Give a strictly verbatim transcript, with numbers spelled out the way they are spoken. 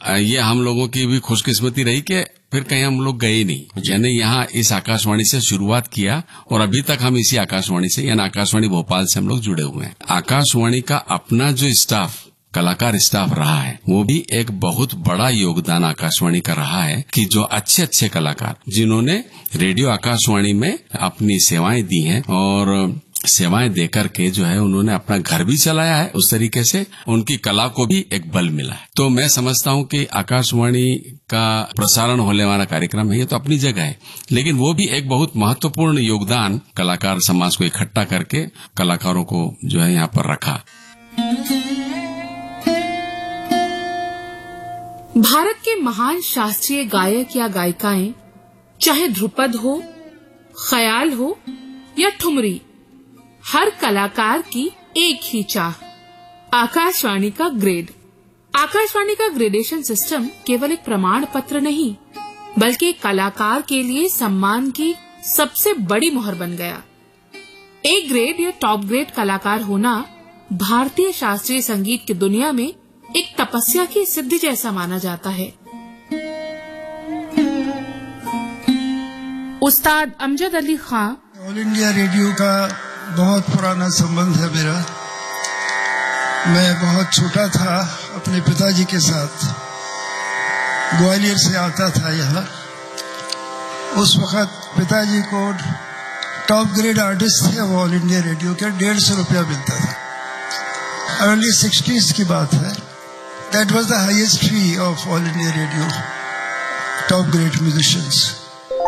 ये हम लोगों की भी खुशकिस्मती रही कि फिर कहीं हम लोग गए नहीं, यानी यहाँ इस आकाशवाणी से शुरुआत किया और अभी तक हम इसी आकाशवाणी से यानी आकाशवाणी भोपाल से हम लोग जुड़े हुए हैं। आकाशवाणी का अपना जो स्टाफ कलाकार स्टाफ रहा है वो भी एक बहुत बड़ा योगदान आकाशवाणी का रहा है कि जो अच्छे अच्छे कलाकार जिन्होंने रेडियो आकाशवाणी में अपनी सेवाएं दी हैं और सेवाएं देकर के जो है उन्होंने अपना घर भी चलाया है, उस तरीके से उनकी कला को भी एक बल मिला है। तो मैं समझता हूं कि आकाशवाणी का प्रसारण होने वाला कार्यक्रम है ये तो अपनी जगह है, लेकिन वो भी एक बहुत महत्वपूर्ण योगदान कलाकार समाज को इकट्ठा करके कलाकारों को जो है यहाँ पर रखा। भारत के महान शास्त्रीय गायक या गायिकाएं, चाहे ध्रुपद हो, ख्याल हो या ठुमरी, हर कलाकार की एक ही चाह, आकाशवाणी का ग्रेड। आकाशवाणी का ग्रेडेशन सिस्टम केवल एक प्रमाण पत्र नहीं बल्कि कलाकार के लिए सम्मान की सबसे बड़ी मोहर बन गया। एक ग्रेड या टॉप ग्रेड कलाकार होना भारतीय शास्त्रीय संगीत की दुनिया में एक तपस्या की सिद्धि जैसा माना जाता है। उस्ताद अमजद अली खां। ऑल इंडिया रेडियो का बहुत पुराना संबंध है मेरा। मैं बहुत छोटा था, अपने पिताजी के साथ ग्वालियर से आता था यहाँ। उस वक्त पिताजी को टॉप ग्रेड आर्टिस्ट थे वो ऑल इंडिया रेडियो के, डेढ़ सौ रुपया मिलता था। अर्ली सिक्सटीज की बात है। That was the highest fee of all India radio, top grade musicians.